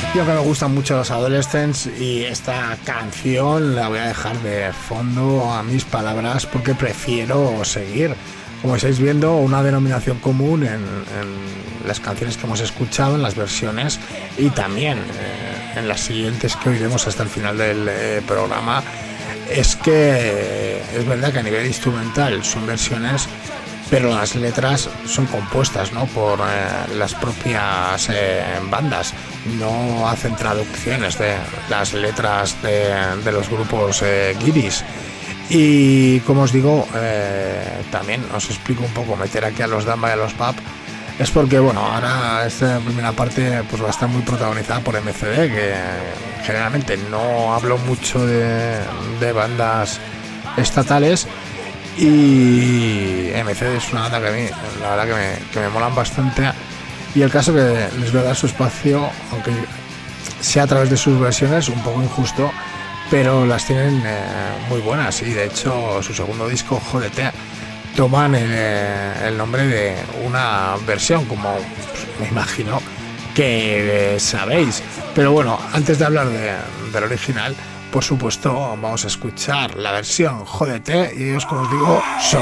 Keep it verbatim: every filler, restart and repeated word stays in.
Yo que me gustan mucho los Adolescents y esta canción la voy a dejar de fondo a mis palabras porque prefiero seguir, como estáis viendo, una denominación común en, en las canciones que hemos escuchado, en las versiones y también eh, en las siguientes que oiremos hasta el final del eh, programa. Es que eh, es verdad que a nivel instrumental son versiones, pero las letras son compuestas, ¿no?, por eh, las propias eh, bandas. No hacen traducciones de las letras de, de los grupos eh, guiris. Y como os digo, eh, también os explico un poco, meter aquí a los Damba y a los Pap es porque, bueno, ahora esta primera parte pues va a estar muy protagonizada por M C D, que generalmente no hablo mucho de, de bandas estatales. Y M C D es una banda que a mí, la verdad, que me, que me molan bastante. Y el caso que les voy a dar su espacio, aunque sea a través de sus versiones, un poco injusto, pero las tienen eh, muy buenas. Y de hecho, su segundo disco, Jódete, toman el, el nombre de una versión, como pues, me imagino que eh, sabéis. Pero bueno, antes de hablar de, del original, por supuesto, vamos a escuchar la versión Jódete, y ellos, como os digo, son